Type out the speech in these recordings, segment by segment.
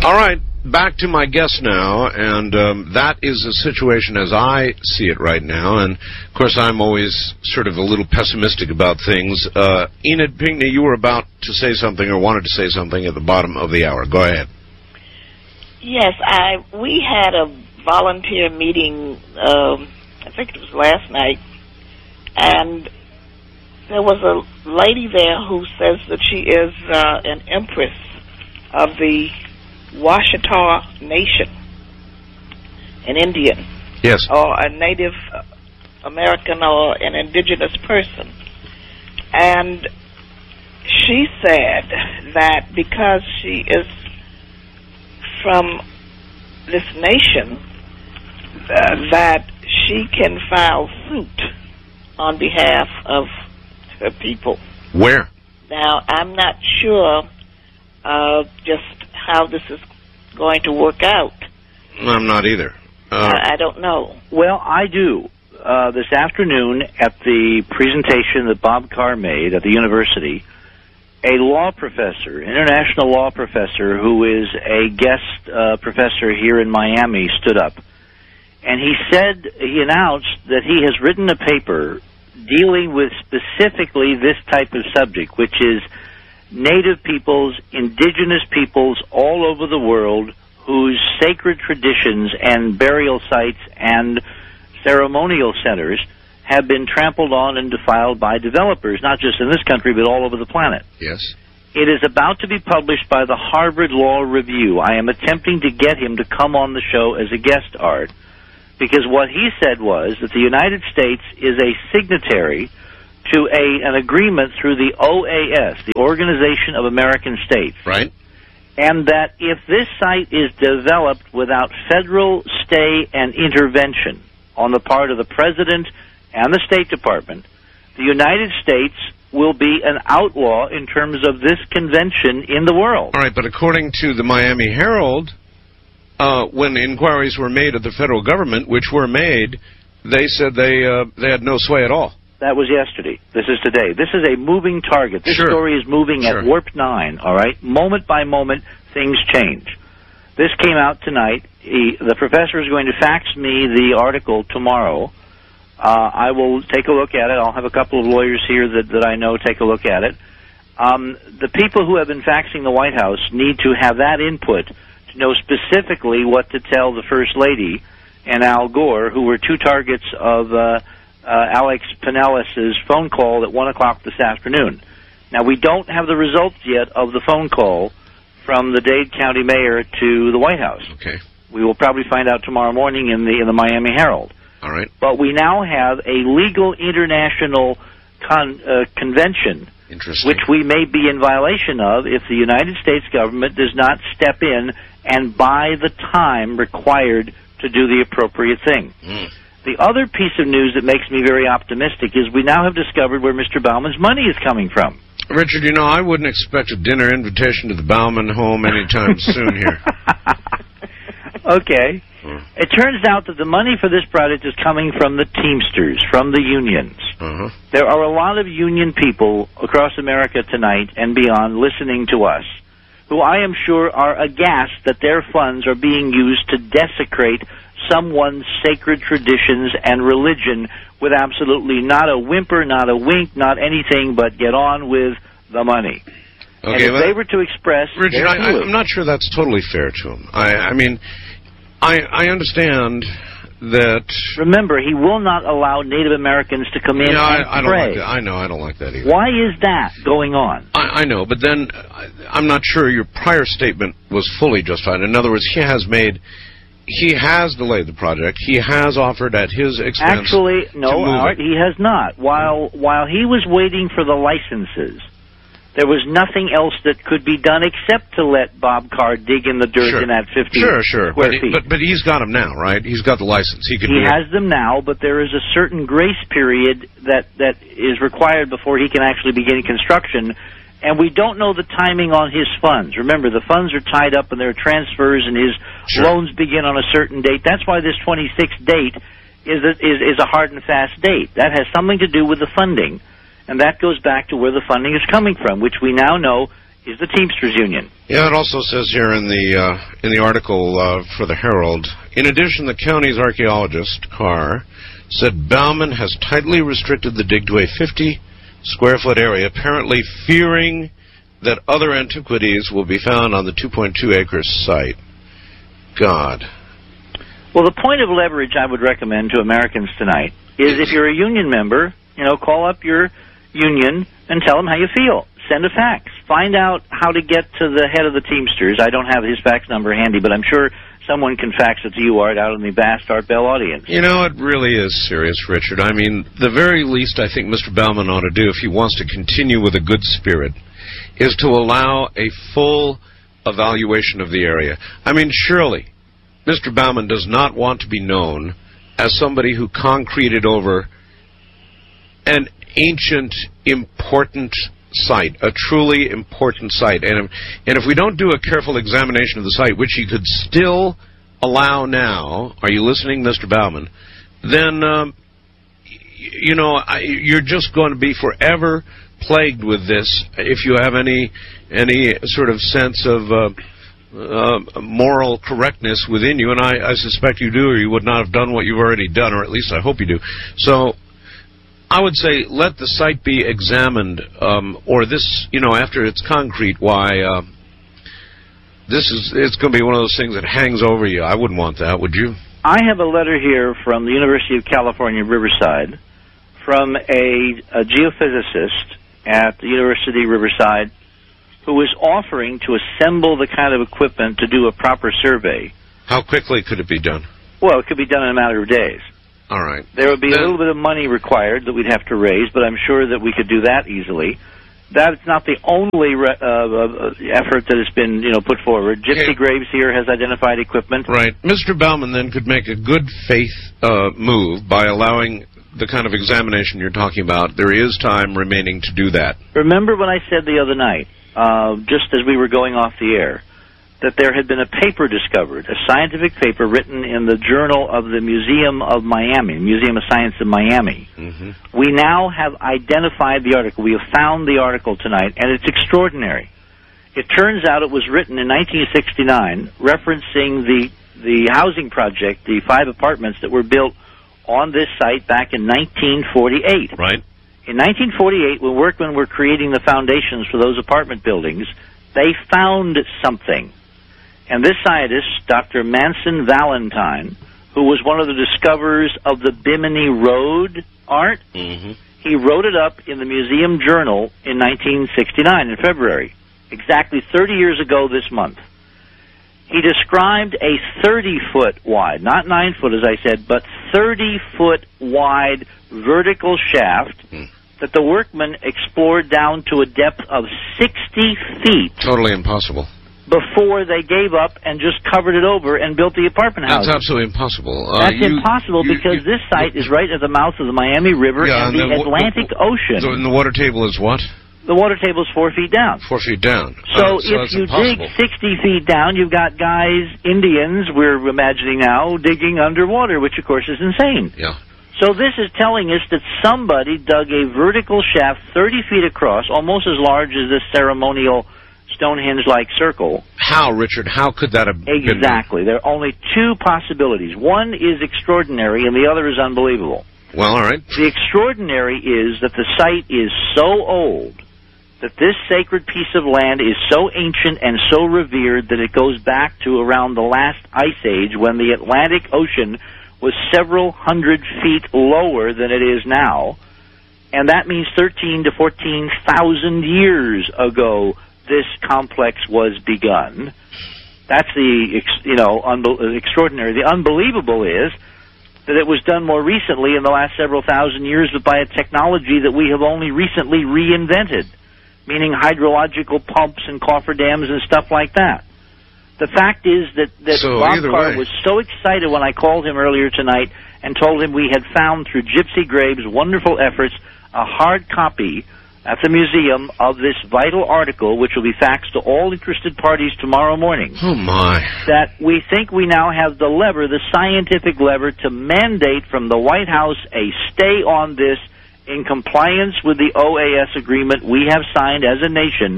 All right, back to my guest now, and that is the situation as I see it right now. And, of course, I'm always sort of a little pessimistic about things. Enid Pinckney, you were about to say something or wanted to say something at the bottom of the hour. Go ahead. Yes, we had a volunteer meeting, I think it was last night, and there was a lady there who says that she is an empress of the Washita Nation, an Indian. Yes. Or a Native American or an indigenous person. And she said that because she is from this nation, that she can file suit on behalf of her people. Where? Now, I'm not sure just how this is going to work out. I'm not either. I don't know. Well, I do. This afternoon at the presentation that Bob Carr made at the university, a law professor, international law professor, who is a guest professor here in Miami, stood up. And he announced that he has written a paper dealing with specifically this type of subject, which is Native peoples, indigenous peoples all over the world whose sacred traditions and burial sites and ceremonial centers have been trampled on and defiled by developers, not just in this country, but all over the planet. Yes. It is about to be published by the Harvard Law Review. I am attempting to get him to come on the show as a guest, Art, because what he said was that the United States is a signatory to an agreement through the OAS, the Organization of American States. Right. And that if this site is developed without federal stay and intervention on the part of the President and the State Department, the United States will be an outlaw in terms of this convention in the world. All right, but according to the Miami Herald, when inquiries were made of the federal government, which were made, they said they had no sway at all. That was yesterday. This is today. This is a moving target. This story is moving at warp 9, all right? Moment by moment, things change. This came out tonight. The professor is going to fax me the article tomorrow. I will take a look at it. I'll have a couple of lawyers here that I know take a look at it. The people who have been faxing the White House need to have that input to know specifically what to tell the First Lady and Al Gore, who were two targets of Alex Pinellas' phone call at 1 o'clock this afternoon. Now, we don't have the results yet of the phone call from the Dade County mayor to the White House. Okay. We will probably find out tomorrow morning in the Miami Herald. All right. But we now have a legal international convention, which we may be in violation of if the United States government does not step in and buy the time required to do the appropriate thing. The other piece of news that makes me very optimistic is we now have discovered where Mr. Bauman's money is coming from. Richard, you know, I wouldn't expect a dinner invitation to the Bauman home anytime soon here. Okay. It turns out that the money for this project is coming from the Teamsters, from the unions. There are a lot of union people across America tonight and beyond listening to us, who I am sure are aghast that their funds are being used to desecrate someone's sacred traditions and religion with absolutely not a whimper, not a wink, not anything but get on with the money. Okay, and if they were to express Richard, I'm not sure that's totally fair to him. I mean, I understand that... Remember, he will not allow Native Americans to come in and I don't pray. like that. I know, I don't like that either. Why is that going on? I know, but then I'm not sure your prior statement was fully justified. In other words, he has delayed the project. He has offered at his expense. Actually, no, Art, he has not. While he was waiting for the licenses, there was nothing else that could be done except to let Bob Carr dig in the dirt in that 50 square feet. But he's got them now, right? He's got the license. He has them now, but there is a certain grace period that is required before he can actually begin construction. And we don't know the timing on his funds. Remember, the funds are tied up in their transfers, and his loans begin on a certain date. That's why this 26th date is a hard and fast date. That has something to do with the funding, and that goes back to where the funding is coming from, which we now know is the Teamsters Union. Yeah, it also says here in the article for the Herald, in addition, the county's archaeologist, Carr, said Bauman has tightly restricted the dig to a 50-square-foot area, apparently fearing that other antiquities will be found on the 2.2-acre site. God. Well, the point of leverage I would recommend to Americans tonight is if you're a union member, call up your union and tell them how you feel. Send a fax. Find out how to get to the head of the Teamsters. I don't have his fax number handy, but I'm sure someone can fax it to you, Art, out in the vast Art Bell audience. It really is serious, Richard. I mean, the very least I think Mr. Bauman ought to do, if he wants to continue with a good spirit, is to allow a full evaluation of the area. I mean, surely Mr. Bauman does not want to be known as somebody who concreted over an ancient, important site, a truly important site. And if we don't do a careful examination of the site, which he could still allow now, are you listening, Mr. Bauman, then, you're just going to be forever plagued with this if you have any sort of sense of moral correctness within you, and I suspect you do, or you would not have done what you've already done, or at least I hope you do. So I would say let the site be examined, or this, after it's concrete, why it's going to be one of those things that hangs over you. I wouldn't want that, would you? I have a letter here from the University of California, Riverside, from a geophysicist at the University of Riverside who was offering to assemble the kind of equipment to do a proper survey. How quickly could it be done? Well, it could be done in a matter of days. All right. There would be a little bit of money required that we'd have to raise, but I'm sure that we could do that easily. That's not the only effort that has been, put forward. Gypsy Graves here has identified equipment. Right. Mr. Bauman then could make a good faith move by allowing the kind of examination you're talking about. There is time remaining to do that. Remember when I said the other night, just as we were going off the air, that there had been a paper discovered, a scientific paper written in the Journal of the Museum of Miami, Museum of Science in Miami. Mm-hmm. We now have identified the article. We have found the article tonight, and it's extraordinary. It turns out it was written in 1969, referencing the housing project, the 5 apartments that were built on this site back in 1948. Right. In 1948, when workmen were creating the foundations for those apartment buildings, they found something. And this scientist, Dr. Manson Valentine, who was one of the discoverers of the Bimini Road, Art, he wrote it up in the Museum Journal in 1969, in February, exactly 30 years ago this month. He described a 30-foot wide, not 9 foot as I said, but 30-foot wide vertical shaft that the workmen explored down to a depth of 60 feet. Totally impossible. Before they gave up and just covered it over and built the apartment houses. That's absolutely impossible. That's impossible because this site is right at the mouth of the Miami River and the Atlantic Ocean. And the water table is what? The water table is 4 feet down. 4 feet down. So if you dig 60 feet down, you've got guys, Indians, we're imagining now, digging underwater, which of course is insane. Yeah. So this is telling us that somebody dug a vertical shaft 30 feet across, almost as large as this ceremonial Stonehenge-like circle. How, Richard? How could that have been? Exactly. There are only 2 possibilities. One is extraordinary, and the other is unbelievable. Well, all right. The extraordinary is that the site is so old that this sacred piece of land is so ancient and so revered that it goes back to around the last ice age when the Atlantic Ocean was several hundred feet lower than it is now. And that means 13 to 14,000 years ago this complex was begun. That's the, extraordinary. The unbelievable is that it was done more recently in the last several thousand years by a technology that we have only recently reinvented, meaning hydrological pumps and cofferdams and stuff like that. The fact is that Bob Carr was so excited when I called him earlier tonight and told him we had found through Gypsy Graves' wonderful efforts a hard copy at the museum of this vital article, which will be faxed to all interested parties tomorrow morning. Oh, my. That we think we now have the lever, the scientific lever, to mandate from the White House a stay on this in compliance with the OAS agreement we have signed as a nation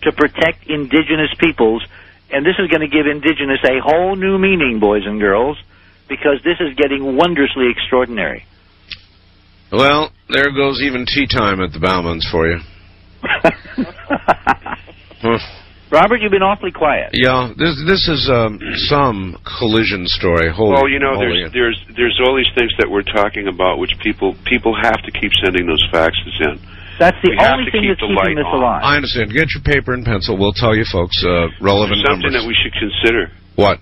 to protect indigenous peoples. And this is going to give indigenous a whole new meaning, boys and girls, because this is getting wondrously extraordinary. Well, there goes even tea time at the Bauman's for you. Robert, you've been awfully quiet. Yeah, this is some collision story. Well, you know, there's all these things that we're talking about, which people have to keep sending those faxes in. That's the only thing that's keeping this alive. I understand. Get your paper and pencil. We'll tell you folks relevant something numbers. That we should consider. What?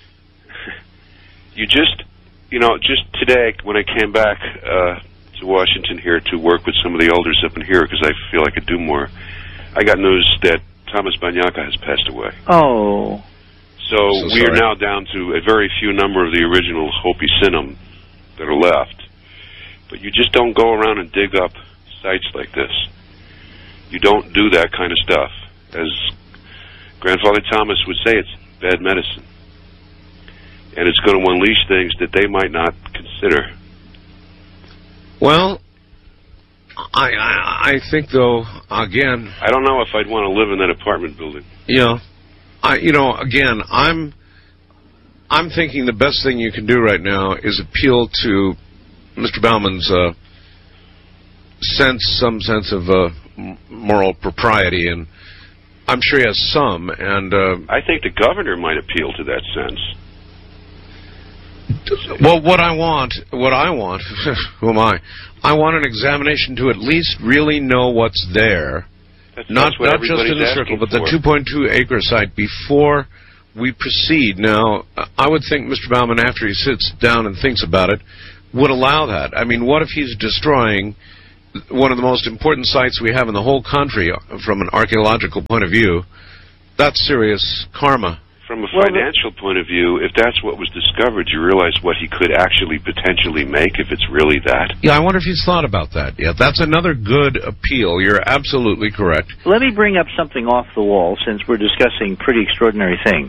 Just today when I came back to Washington here to work with some of the elders up in here because I feel I could do more, I got news that Thomas Banyaka has passed away. Oh. So we are now down to a very few number of the original Hopi Sinim that are left. But you just don't go around and dig up sites like this. You don't do that kind of stuff. As Grandfather Thomas would say, it's bad medicine. And it's going to unleash things that they might not consider. Well, I think, though, again... I don't know if I'd want to live in that apartment building. Yeah. Again, I'm thinking the best thing you can do right now is appeal to Mr. Bauman's some sense of moral propriety, and I'm sure he has some, and... I think the governor might appeal to that sense. Well, what I want, who am I? I want an examination to at least really know what's there, not just in the circle, but the 2.2-acre site before we proceed. Now, I would think Mr. Bauman, after he sits down and thinks about it, would allow that. I mean, what if he's destroying one of the most important sites we have in the whole country from an archaeological point of view? That's serious karma. From a financial point of view, if that's what was discovered, you realize what he could actually potentially make if it's really that. Yeah, I wonder if he's thought about that yet. That's another good appeal. You're absolutely correct. Let me bring up something off the wall, since we're discussing pretty extraordinary things.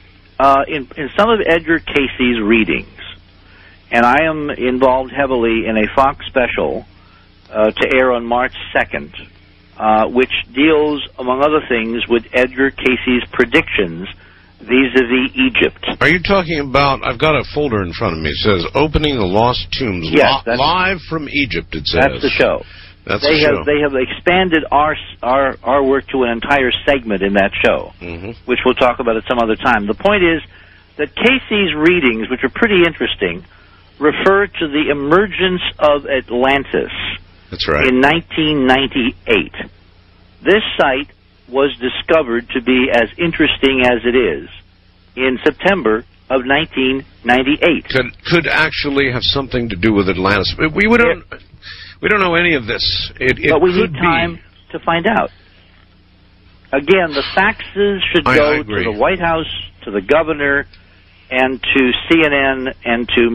In some of Edgar Casey's readings, and I am involved heavily in a Fox special to air on March 2nd, which deals, among other things, with Edgar Casey's predictions vis-a-vis Egypt. Are you talking about, I've got a folder in front of me, it says, Opening the Lost Tombs, yes, live from Egypt, it says. That's the show. They have expanded our work to an entire segment in that show, which we'll talk about at some other time. The point is that Casey's readings, which are pretty interesting, refer to the emergence of Atlantis. That's right. In 1998. This site was discovered to be as interesting as it is in September of 1998. Could actually have something to do with Atlantis. We don't know any of this. But we need time to find out. Again, the faxes should go to the White House, to the governor, and to CNN, and to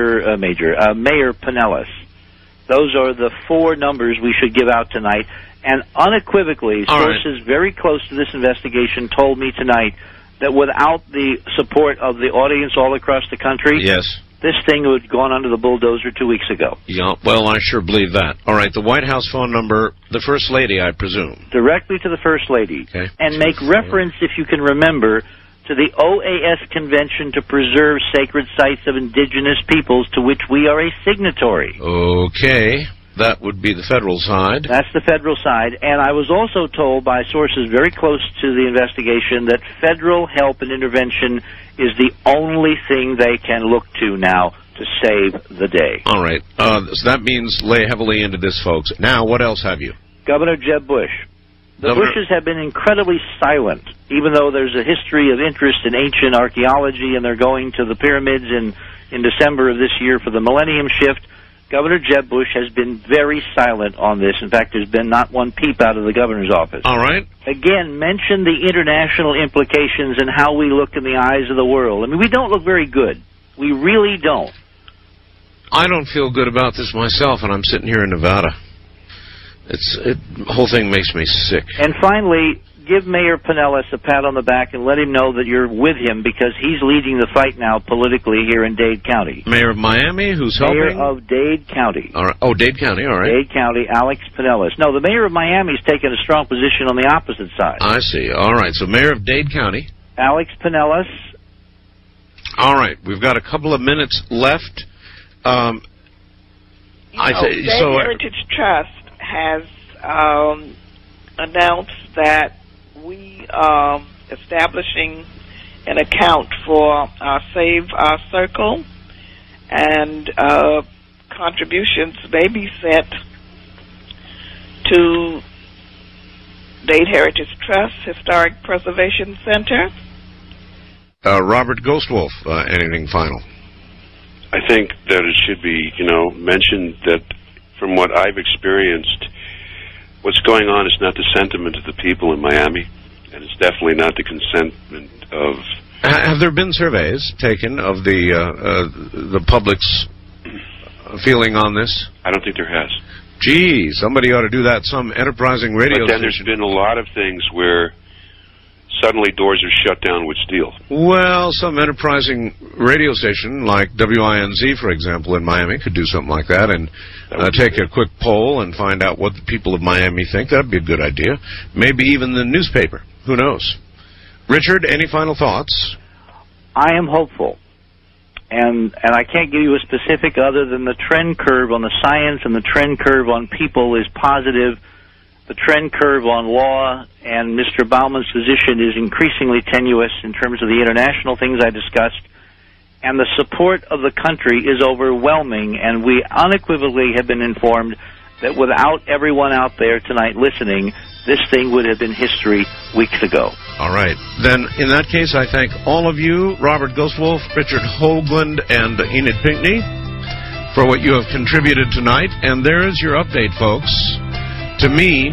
Mayor Pinellas. Those are the four numbers we should give out tonight. And unequivocally, sources very close to this investigation told me tonight that without the support of the audience all across the country, this thing would have gone under the bulldozer 2 weeks ago. Yeah, well, I sure believe that. All right, the White House phone number, the First Lady, I presume. Directly to the First Lady. Okay. And make reference, if you can remember, to the OAS Convention to Preserve Sacred Sites of Indigenous Peoples, to which we are a signatory. Okay. That would be the federal side. That's the federal side. And I was also told by sources very close to the investigation that federal help and intervention is the only thing they can look to now to save the day. All right. So that means lay heavily into this, folks. Now, what else have you? Governor Jeb Bush. The Bushes have been incredibly silent, even though there's a history of interest in ancient archaeology, and they're going to the pyramids in December of this year for the Millennium Shift. Governor Jeb Bush has been very silent on this. In fact, there's been not one peep out of the governor's office. All right. Again, mention the international implications and how we look in the eyes of the world. I mean, we don't look very good. We really don't. I don't feel good about this myself, and I'm sitting here in Nevada. The whole thing makes me sick. And finally, give Mayor Pinellas a pat on the back and let him know that you're with him, because he's leading the fight now politically here in Dade County. Mayor of Miami, who's helping? Mayor of Dade County. All right. Oh, Dade County, all right. Dade County, Alex Pinellas. No, the mayor of Miami's taken a strong position on the opposite side. I see. All right, so Mayor of Dade County. Alex Pinellas. All right, we've got a couple of minutes left. Dade Heritage Trust has announced that we are establishing an account for Save Our Circle, and contributions may be sent to Dade Heritage Trust Historic Preservation Center. Robert Ghostwolf, anything final? I think that it should be, mentioned that from what I've experienced, what's going on is not the sentiment of the people in Miami, and it's definitely not the consentiment of... Have there been surveys taken of the public's feeling on this? I don't think there has. Gee, somebody ought to do that, some enterprising radio But then station. there's been a lot of things where suddenly doors are shut down with steel. Well, some enterprising radio station like WINZ, for example, in Miami could do something like that and take a quick poll and find out what the people of Miami think. That would be a good idea. Maybe even the newspaper. Who knows? Richard, any final thoughts? I am hopeful. And I can't give you a specific other than the trend curve on the science and the trend curve on people is positive. The trend curve on law and Mr. Bauman's position is increasingly tenuous in terms of the international things I discussed. And the support of the country is overwhelming, and we unequivocally have been informed that without everyone out there tonight listening, this thing would have been history weeks ago. All right. Then, in that case, I thank all of you, Robert Ghostwolf, Richard Hoagland, and Enid Pinckney, for what you have contributed tonight. And there's your update, folks. To me,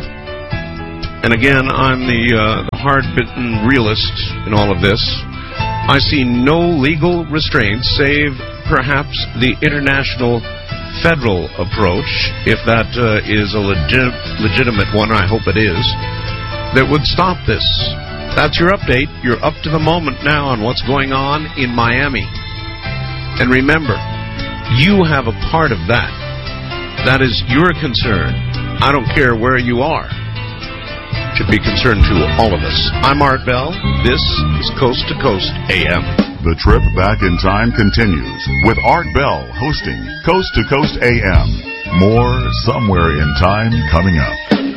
and again, I'm the hard-bitten realist in all of this, I see no legal restraints save perhaps the international federal approach, if that is a legitimate one, I hope it is, that would stop this. That's your update. You're up to the moment now on what's going on in Miami. And remember, you have a part of that. That is your concern. I don't care where you are. It should be concerned to all of us. I'm Art Bell. This is Coast to Coast AM. The trip back in time continues with Art Bell hosting Coast to Coast AM. More Somewhere in Time coming up.